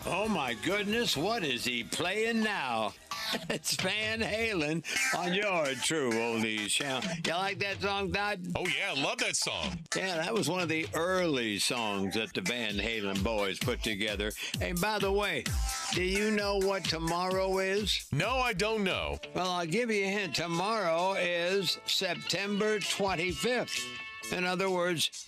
Oh my goodness, what is he playing now? It's Van Halen on your True Oldies channel. You like that song, Todd? Oh, yeah, I love that song. Yeah, that was one of the early songs that the Van Halen boys put together. Hey, by the way, do you know what tomorrow is? No, I don't know. Well, I'll give you a hint. Tomorrow is September 25th. In other words,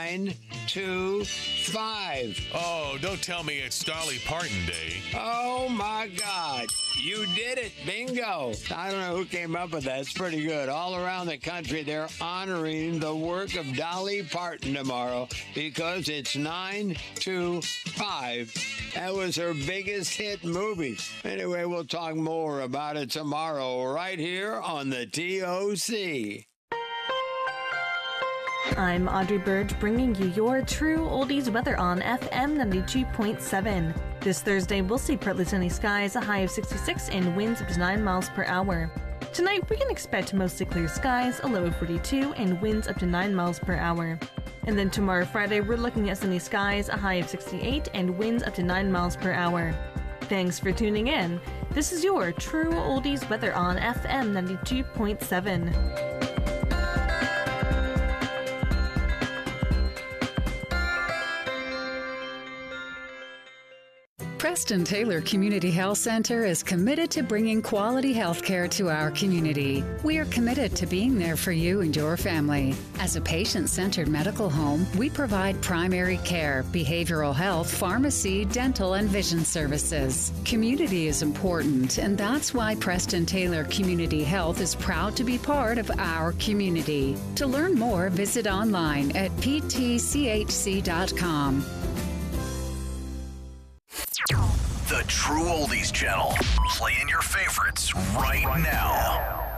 9-2-5. Oh, don't tell me it's Dolly Parton Day. Oh, my God. You did it. Bingo. I don't know who came up with that. It's pretty good. All around the country, they're honoring the work of Dolly Parton tomorrow because it's 9-2-5. That was her biggest hit movie. Anyway, we'll talk more about it tomorrow right here on the TOC. I'm Audrey Burge bringing you your True Oldies weather on FM 92.7. This Thursday, we'll see partly sunny skies, a high of 66 and winds up to 9 miles per hour. Tonight, we can expect mostly clear skies, a low of 42 and winds up to 9 miles per hour. And then tomorrow, Friday, we're looking at sunny skies, a high of 68 and winds up to 9 miles per hour. Thanks for tuning in. This is your True Oldies weather on FM 92.7. Preston Taylor Community Health Center is committed to bringing quality health care to our community. We are committed to being there for you and your family. As a patient-centered medical home, we provide primary care, behavioral health, pharmacy, dental, and vision services. Community is important, and that's why Preston Taylor Community Health is proud to be part of our community. To learn more, visit online at ptchc.com. The True Oldies channel. Playing your favorites right now.